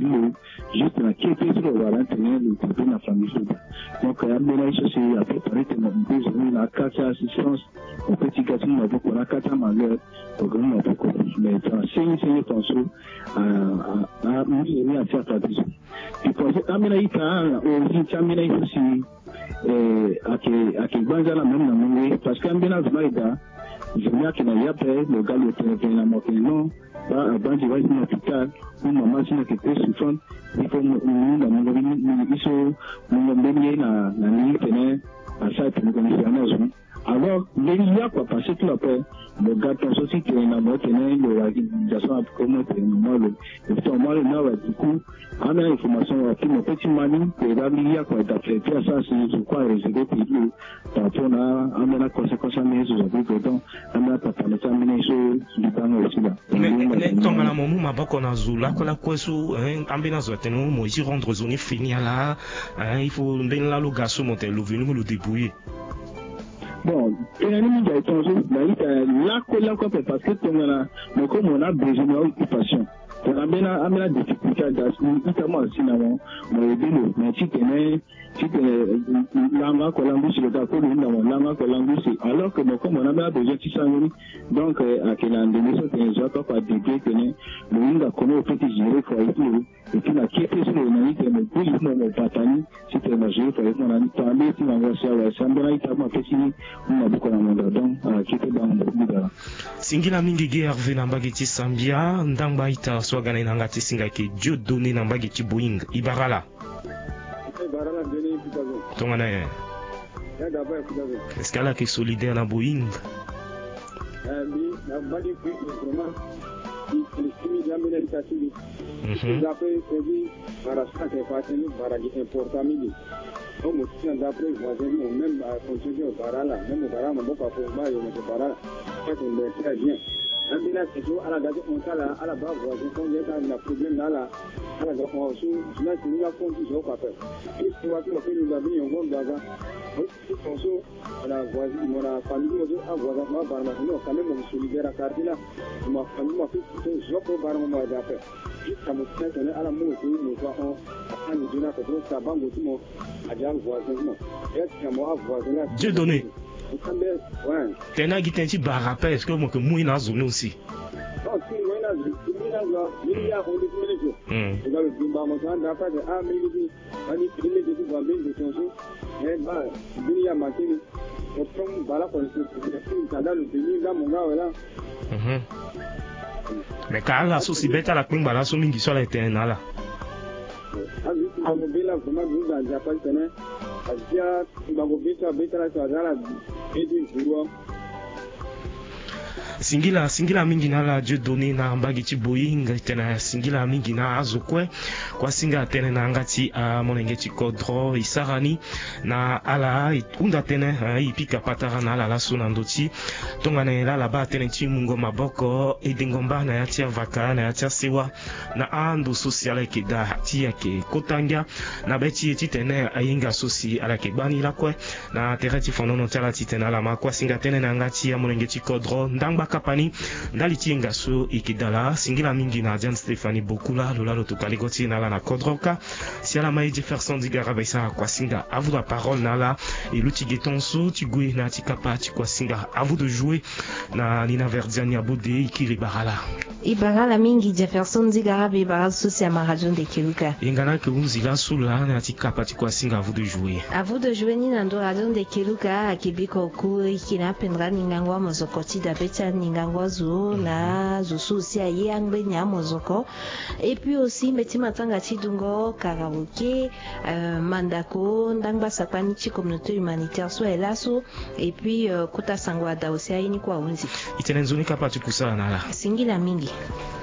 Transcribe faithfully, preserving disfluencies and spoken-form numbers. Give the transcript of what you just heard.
le juste la quête sur le voilà tenir le tapé la famille. Donc à bien là c'est à préparer que mon besoin la carte assistance au petit gâteau m'a beaucoup la carte malheur au grand m'a beaucoup mais ça c'est c'est pensé à à nous à faire attention. Et pour ça amena ita aussi amena aussi eh ake ake banza la même na mungu parce que amena zmaida je vois que na yape le gars le téléphone la moto non ba banji va dans l'hôpital ou maman si na que très souffrant il faut nous na mungu iso mungu mbele na na ni tene à ça que nous connaissons alors il y a quoi parce que après le gars ton aussi qui est na moto ne la organisation comment c'est normal le temps mal na va du coup amena information à tout mon petit mani que là il y a quoi d'affecter ça c'est quoi réservé pour lui par rapport à amena conséquences mais je veux que donc amena papa ne s'amène sur du temps aussi là mais tant à la moment ma bako na zula ko la kwesu ambena zoteno mo isi rendre zone fini là il faut ben là le garçon monter le venu le débrouiller. Bon, et un ami qui a été en jeu, là, là, parce que mais comme on a besoin d'occupation, on a bien la difficulté notamment aussi, mais si tu es, si tu es, l'angle colombus, le d'accord, l'angle colombus, alors que comme on a bien besoin de six cents mille, donc, à quel endroit, c'est un jour, pas dédié, que le monde a comment on peut gérer, faut être et puis la quête sur le nani que me dit mon mon patani si tu es gérer, faut être mon ami parler si on va se ça me raïta ma petit on a beaucoup de monde donc quête dans le monde. Singila mingi ge Hervé na mbageti Sambia ndamba ita swagana na ngati singa ke Dieu donné na mbageti Boeing Ibarala. Ibarala donné pitazo. Tongana ye. Ya d'abord pitazo. Est-ce qu'elle est solidaire na Boeing? Euh oui, na mbageti vraiment il finit jamais les tâches. Mhm. Après c'est dit para ça c'est facile para di important midi. Comme si on d'après voisin ou même à continuer au Barala, même au Barala, mon beau-papa au Bayo, mais au Barala, ça on est très bien. Un là c'est tout à la date on t'a là à la base voisin quand il y a un problème là là à la date on se là c'est une affaire qui joue pas fait. Et tu vois que nous avons un bon bazar. Si on se la voisine mon famille aussi à voisin moi par ma non quand même on solidaire à quartier là ma famille m'a fait tout je peux par mon moi d'affaire. Jusqu'à mon frère on est à la moto nous voyons à nous donner que donc ça va nous tout à dire voisin est-ce que moi voisin là Dieu donné. Ouais. Tena gitenchi barapé est-ce que moi que moi na zone aussi. Non, si moi na zone, moi na il y a on dit minute. Hum. Tu vas le dire bah moi ça d'après ah mais il dit ani il dit que va bien de changer. Eh bah, il y a matin on prend bala pour se ça dans le pays là mon gars là. Mhm. Mais quand la sauce bête à la ping bala so mingi so la éternel là. Ah oui, on mobile là vraiment nous dans Japan tenait. Asia bagobita beta ça là et du jour. Singila singila mingi na la Dieu donné na mbagiti Boeing tena singila mingi na azokwe kwa singa tena na ngati a monengeti kodro isarani na ala unda tena ipika patara na la suna ndoti tonga na la ba tena ti mungo maboko edengomba na yatia vaka na yatia sewa na ando social ke da ti yake kotanga na beti ti tena ayinga sosi ala ke bani la kwe na terati fonono tala ti tena la makwa singa tena na ngati a monengeti kodro ndamba kapani ndali tienga so ikidala singila mingi na Diane Stéphanie Bokula lola lo tokaligoti na la na kodroka si ala mai Jefferson digara baisa kwa singa à vous la parole na la et l'outil getonso tigwe na tikapa tikwa singa à vous de jouer na Nina Verdiani abode ikiri barala Ibarala mingi Jefferson digara be barala socia marajon de Kiluka ingana ke unzila sula na tikapa tikwa singa à vous de jouer à vous de jouer ni na ndo rajon de Kiluka akibiko ku ikina pendra ningangwa mozokoti da becha ningangwa zo na zo socia yangbe nya mozoko et puis aussi meti matanga tidungo karaoke euh, mandako ndangba sapani chi communauté humanitaire so elaso et puis euh, kota sangwa da aussi ayini kwa unzi itenenzuni kapati kusana la singila mingi